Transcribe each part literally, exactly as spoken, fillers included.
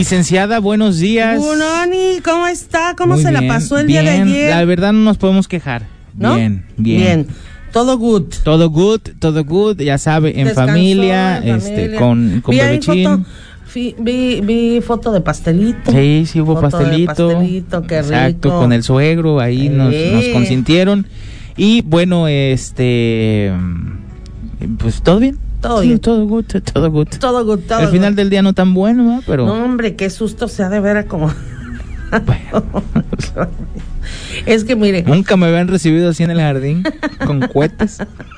Licenciada, buenos días. Bunoni, ¿cómo está? ¿Cómo Muy se bien, la pasó el bien. día de ayer? La verdad no nos podemos quejar. ¿No? Bien, bien. Bien. Todo good. Todo good, todo good, ya sabe, en Descansó, familia, en este, familia. con, con vi ahí bebechín. foto, vi, vi, vi foto de pastelito. Sí, sí hubo Foto de pastelito. pastelito, qué Exacto, rico. con el suegro, ahí nos, Sí. nos consintieron. Y bueno, este, pues todo bien. Todo Sí, bien. todo good, todo good. Todo good, todo Al final good. del día no tan bueno, ¿no? Pero No, hombre, qué susto se ha de ver a como... bueno, Es que mire, nunca me habían recibido así en el jardín, con cohetes.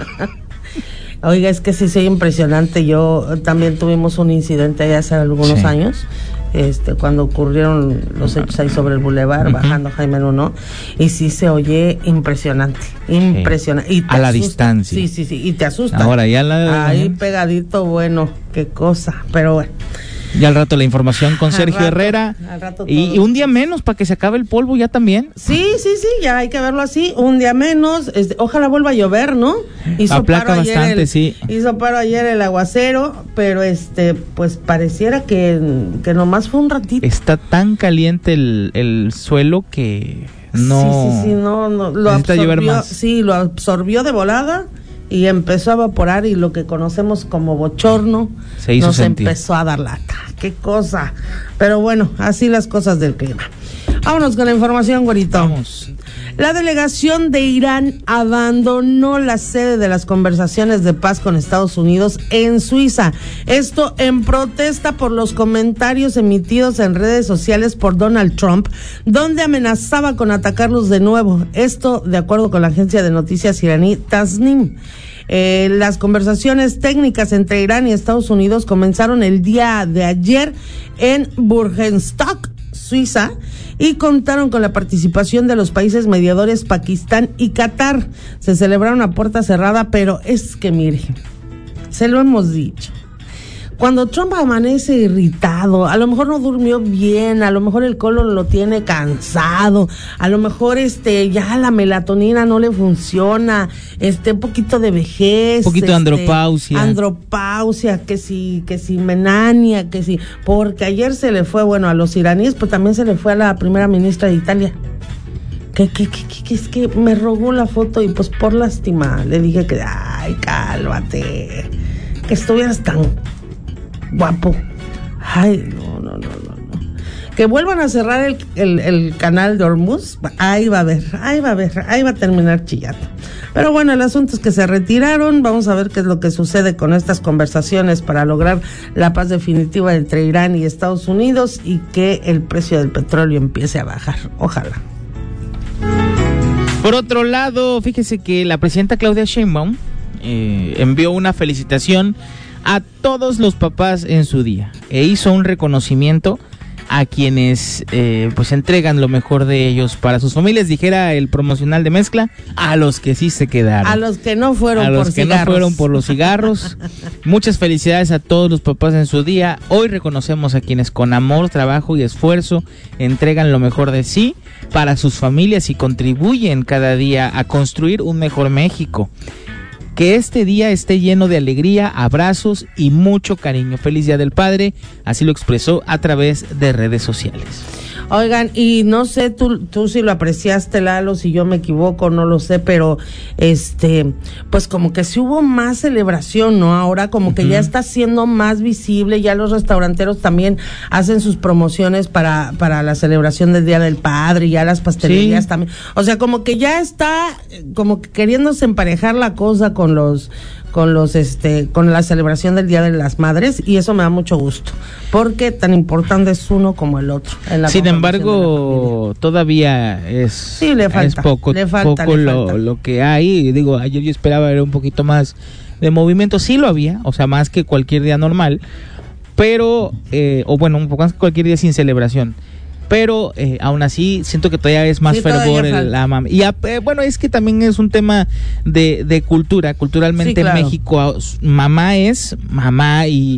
oiga, es que sí, soy impresionante. Yo eh, también tuvimos un incidente ahí hace algunos Sí. años, este, cuando ocurrieron los hechos ahí sobre el bulevar, Ujú. bajando Jaime Nuno, y sí se oye impresionante, impresionante. Y te A la asusta. distancia. Sí, sí, sí, y te asusta. Ahora ya la... Ahí pegadito, bueno, qué cosa, pero bueno. Ya al rato la información con Al Sergio rato, Herrera. al rato Y, todo. y un día menos para que se acabe el polvo ya también. Sí, sí, sí, ya hay que verlo así, un día menos, este, ojalá vuelva a llover, ¿no? Aplaca paro ayer bastante, el- sí. Hizo paro ayer el aguacero, pero este, pues pareciera que, que nomás fue un ratito. Está tan caliente el, el suelo que no... Sí, sí, sí, no, no, lo necesita llover absorbió, más. sí, lo absorbió de volada y empezó a evaporar y lo que conocemos como bochorno Se hizo nos sentir. empezó a dar lata. Qué cosa. Pero bueno, así las cosas del clima. Vámonos con la información, güerito. Vamos. La delegación de Irán abandonó la sede de las conversaciones de paz con Estados Unidos en Suiza. Esto en protesta por los comentarios emitidos en redes sociales por Donald Trump, donde amenazaba con atacarlos de nuevo. Esto de acuerdo con la agencia de noticias iraní Tasnim. Eh, las conversaciones técnicas entre Irán y Estados Unidos comenzaron el día de ayer en Burgenstock, Suiza, y contaron con la participación de los países mediadores Pakistán y Qatar. Se celebraron a puerta cerrada, pero es que mire, se lo hemos dicho. Cuando Trump amanece irritado, a lo mejor no durmió bien, a lo mejor el colon lo tiene cansado, a lo mejor este ya la melatonina no le funciona, este un poquito de vejez, Un poquito de este, andropausia. andropausia, que si que si menania, que si, porque ayer se le fue, bueno, a los iraníes, pero también se le fue a la primera ministra de Italia. Que, que, que, que, que es que me robó la foto y pues por lástima le dije que, ay, cálmate, que estuvieras tan guapo. Ay, no, no, no, no, no. Que vuelvan a cerrar el, el, el canal de Hormuz, ahí va a ver, ahí va a ver, ahí va a terminar chillando. Pero bueno, el asunto es que se retiraron, vamos a ver qué es lo que sucede con estas conversaciones para lograr la paz definitiva entre Irán y Estados Unidos y que el precio del petróleo empiece a bajar, ojalá. Por otro lado, fíjese que la presidenta Claudia Sheinbaum eh, envió una felicitación a todos los papás en su día e hizo un reconocimiento a quienes eh, pues entregan lo mejor de ellos para sus familias, dijera el promocional de Mezcla, a los que sí se quedaron. A los que no fueron a por los que cigarros. no fueron por los cigarros. Muchas felicidades a todos los papás en su día. Hoy reconocemos a quienes con amor, trabajo y esfuerzo entregan lo mejor de sí para sus familias y contribuyen cada día a construir un mejor México. Que este día esté lleno de alegría, abrazos y mucho cariño. Feliz Día del Padre, así lo expresó a través de redes sociales. Oigan, y no sé, tú, tú si lo apreciaste, Lalo, si yo me equivoco, no lo sé, pero este, pues como que sí hubo más celebración, ¿no? Ahora como que uh-huh. ya está siendo más visible, ya los restauranteros también hacen sus promociones para, para la celebración del Día del Padre, ya las pastelerías sí. también. O sea, como que ya está, como que queriéndose emparejar la cosa con los... con los este con la celebración del Día de las Madres, y eso me da mucho gusto porque tan importante es uno como el otro en la sin embargo todavía es sí, le falta, es poco, le falta, poco le lo, falta. lo que hay. Digo, ayer yo esperaba ver un poquito más de movimiento, sí lo había, o sea, más que cualquier día normal, pero eh, o bueno, un poco más que cualquier día sin celebración. Pero eh, aún así siento que todavía es más sí, fervor el, la mamá. Y a, eh, bueno, es que también es un tema de, de cultura. Culturalmente sí, claro. en México mamá es mamá y,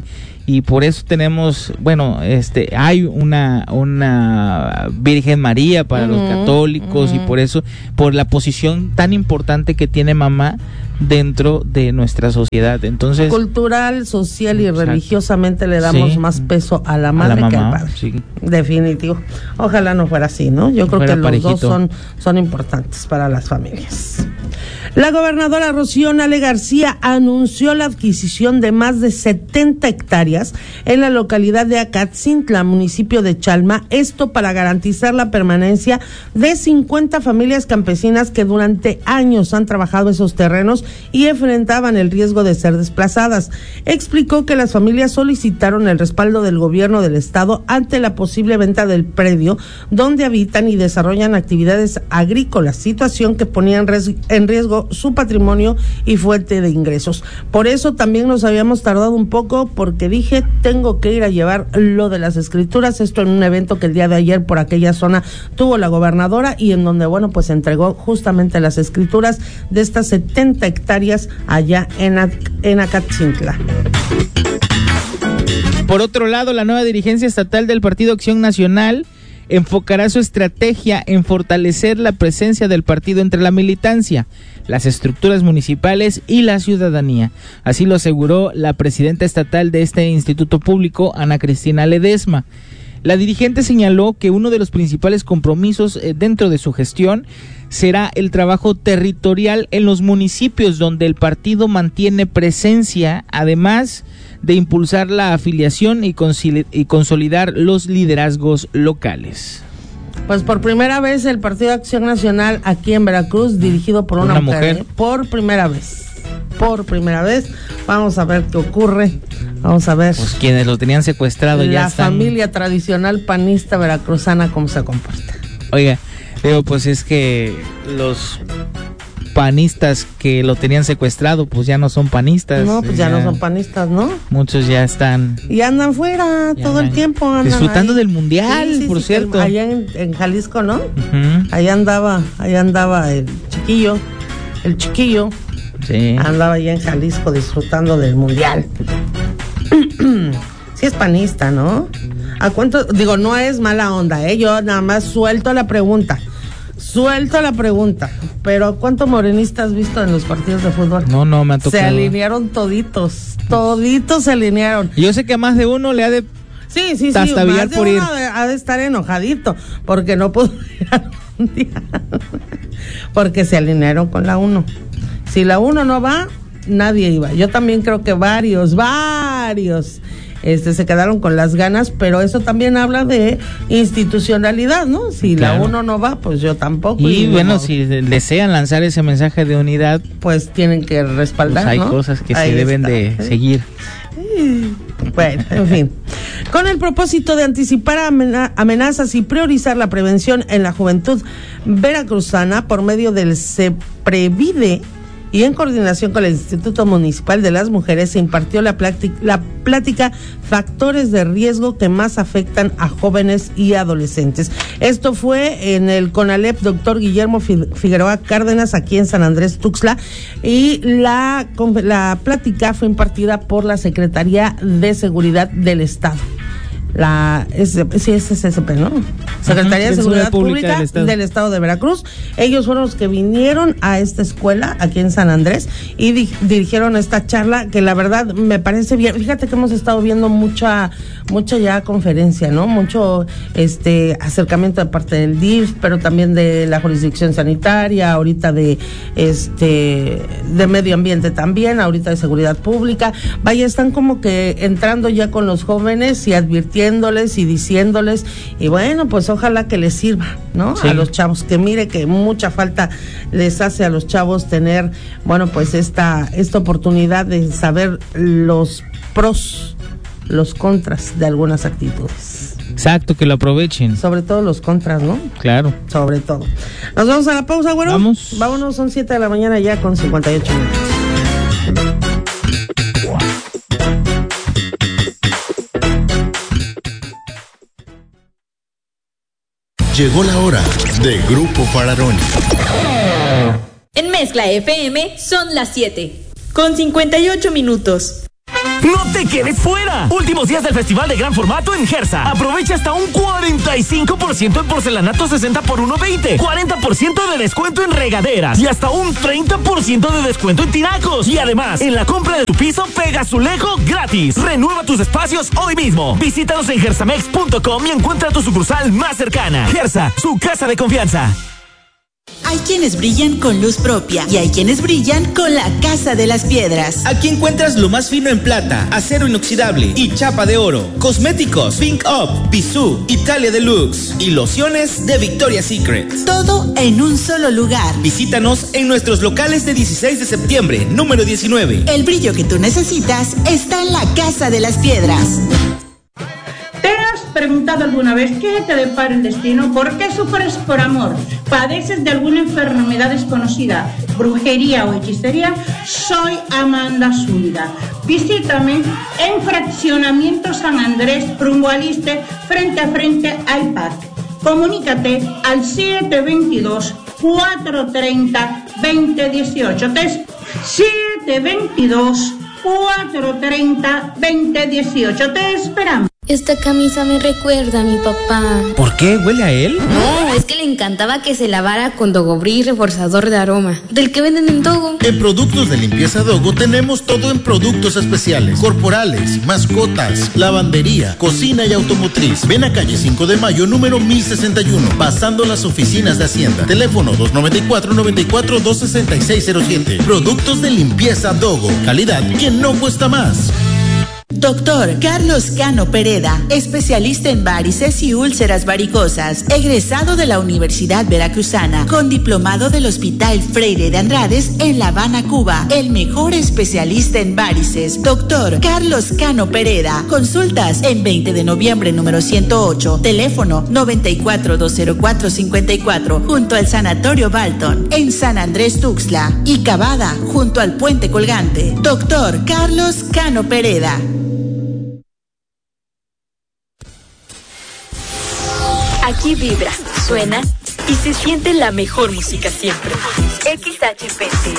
y por eso tenemos, bueno, este, hay una una Virgen María para uh-huh, los católicos uh-huh. y por eso, por la posición tan importante que tiene mamá dentro de nuestra sociedad. Entonces, cultural, social y exacto. religiosamente le damos sí, más peso a la madre a la mamá, que al padre. Sí. Definitivo. Ojalá no fuera así, ¿no? Yo creo que los parejito. dos son, son importantes para las familias. La gobernadora Rocío Nale García anunció la adquisición de más de setenta hectáreas en la localidad de Acatzintla, municipio de Chalma, esto para garantizar la permanencia de cincuenta familias campesinas que durante años han trabajado esos terrenos y enfrentaban el riesgo de ser desplazadas. Explicó que las familias solicitaron el respaldo del gobierno del estado ante la posible venta del predio donde habitan y desarrollan actividades agrícolas, situación que ponía en riesgo, en riesgo su patrimonio y fuente de ingresos. Por eso también nos habíamos tardado un poco, porque dije, tengo que ir a llevar lo de las escrituras, esto en un evento que el día de ayer por aquella zona tuvo la gobernadora y en donde, bueno, pues entregó justamente las escrituras de estas setenta hectáreas allá en, en Acatzintla. Por otro lado, la nueva dirigencia estatal del Partido Acción Nacional enfocará su estrategia en fortalecer la presencia del partido entre la militancia, las estructuras municipales y la ciudadanía. Así lo aseguró la presidenta estatal de este instituto público, Ana Cristina Ledesma. La dirigente señaló que uno de los principales compromisos eh, dentro de su gestión será el trabajo territorial en los municipios donde el partido mantiene presencia, además de impulsar la afiliación y, consil- y consolidar los liderazgos locales. Pues por primera vez el Partido de Acción Nacional aquí en Veracruz, dirigido por una, una mujer, mujer, por primera vez, por primera vez, vamos a ver qué ocurre, vamos a ver. Pues quienes lo tenían secuestrado ya la están... familia tradicional panista veracruzana, cómo se comporta. Oiga, digo, pues es que los panistas que lo tenían secuestrado, pues ya no son panistas. No, pues ya, ya no son panistas, ¿no? Muchos ya están... Y andan fuera todo andan, el tiempo. Andan disfrutando ahí. del mundial, sí, sí, por sí, cierto. Allá en, en Jalisco, ¿no? Uh-huh. Allá andaba, allá andaba el chiquillo, el chiquillo. Sí. Andaba allá en Jalisco disfrutando del mundial. Sí es panista, ¿no? ¿A cuánto? Digo, no es mala onda, ¿eh? Yo nada más suelto la pregunta. Suelto la pregunta, pero ¿cuántos morenistas has visto en los partidos de fútbol? No, no, me ha tocado. Se alinearon toditos, toditos se alinearon. Yo sé que a más de uno le ha de sí, sí, sí, tastabillar más de por uno ir. Ha de estar enojadito, porque no pudo ir al mundial, porque se alinearon con la uno. Si la uno no va, nadie iba. Yo también creo que varios, varios... Este, se quedaron con las ganas, pero eso también habla de institucionalidad, ¿no? Si claro. la uno no va, pues yo tampoco. Y, y bueno, no, si desean lanzar ese mensaje de unidad, pues tienen que respaldar, pues hay ¿no? cosas que Ahí se deben está. de seguir. Bueno, en fin. Con el propósito de anticipar amenazas y priorizar la prevención en la juventud veracruzana por medio del CEPREVIDE, y en coordinación con el Instituto Municipal de las Mujeres se impartió la plática, la plática Factores de Riesgo que más afectan a jóvenes y adolescentes. Esto fue en el CONALEP Doctor Guillermo Figueroa Cárdenas, aquí en San Andrés Tuxtla, y la, la plática fue impartida por la Secretaría de Seguridad del Estado. La es, sí, es S S P, ¿no? Secretaría de Seguridad Pública, Pública del, Estado. del Estado de Veracruz. Ellos fueron los que vinieron a esta escuela aquí en San Andrés y di- dirigieron esta charla que la verdad me parece bien. Fíjate que hemos estado viendo mucha mucha ya conferencia, ¿no? Mucho este acercamiento de parte del D I F, pero también de la jurisdicción sanitaria, ahorita de este de medio ambiente también, ahorita de seguridad pública. Vaya, están como que entrando ya con los jóvenes y advirtiendo y diciéndoles, y bueno, pues ojalá que les sirva, ¿no? Sí. A los chavos, que mire que mucha falta les hace a los chavos tener, bueno, pues esta, esta oportunidad de saber los pros, los contras de algunas actitudes. Exacto, que lo aprovechen. Sobre todo los contras, ¿no? Claro. Sobre todo. Nos vamos a la pausa, güero. Vamos. Vámonos, son siete de la mañana ya con cincuenta y ocho minutos. Llegó la hora de Grupo Fararón. En Mezcla F M son las siete, con cincuenta y ocho minutos. ¡No te quedes fuera! Últimos días del Festival de Gran Formato en Gersa. Aprovecha hasta un cuarenta y cinco por ciento en porcelanato sesenta por uno veinte, cuarenta por ciento de descuento en regaderas y hasta un treinta por ciento de descuento en tinacos. Y además, en la compra de tu piso, pega azulejo gratis. Renueva tus espacios hoy mismo. Visítanos en gersamex punto com y encuentra tu sucursal más cercana. Gersa, su casa de confianza. Hay quienes brillan con luz propia y hay quienes brillan con la Casa de las Piedras. Aquí encuentras lo más fino en plata, acero inoxidable y chapa de oro. Cosméticos, Pink Up, Bisú, Italia Deluxe y lociones de Victoria's Secret. Todo en un solo lugar. Visítanos en nuestros locales de dieciséis de septiembre, número diecinueve. El brillo que tú necesitas está en la Casa de las Piedras. ¿Te has preguntado alguna vez qué te depara el destino? ¿Por qué sufres por amor? ¿Padeces de alguna enfermedad desconocida, brujería o hechicería? Soy Amanda Zúñiga. Visítame en Fraccionamiento San Andrés, rumbo al Iste, frente a frente al P A C. Comunícate al siete dos dos, cuatro tres cero, dos cero uno ocho. siete dos dos, cuatro tres cero, dos cero uno ocho. Te esperamos. Esta camisa me recuerda a mi papá. ¿Por qué? ¿Huele a él? No, es que le encantaba que se lavara con Dogobrí reforzador de aroma, del que venden en Dogo. En productos de limpieza Dogo tenemos todo en productos especiales, corporales, mascotas, lavandería, cocina y automotriz. Ven a calle cinco de mayo, número mil sesenta y uno, pasando las oficinas de Hacienda. Teléfono dos nueve cuatro, nueve cuatro dos, seis seis cero siete. Productos de limpieza Dogo, calidad que no cuesta más. Doctor Carlos Cano Pereda, especialista en varices y úlceras varicosas, egresado de la Universidad Veracruzana, con diplomado del Hospital Freire de Andrades en La Habana, Cuba, el mejor especialista en varices. Doctor Carlos Cano Pereda, consultas en veinte de noviembre, número ciento ocho, teléfono noventa y cuatro, dos cero cuatro, cincuenta y cuatro, junto al Sanatorio Balton, en San Andrés Tuxtla, y Cavada, junto al Puente Colgante. Doctor Carlos Cano Pereda. Aquí vibra, suena y se siente la mejor música siempre. X H P C.